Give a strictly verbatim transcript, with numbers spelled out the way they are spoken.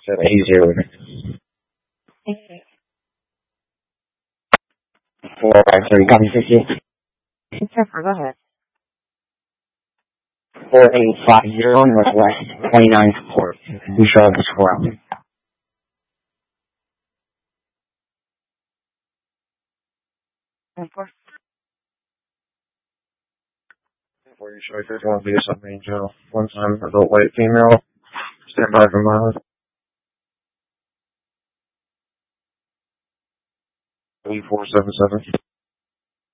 seven eight zero. four five three, copy fifty. Jennifer, go ahead. four eight five zero, Northwest twenty-nine Court. Bouchard Square. And four. Before you show there's going to be a submarine jail. One time, adult white female. Stand by for mileage. three four seven seven.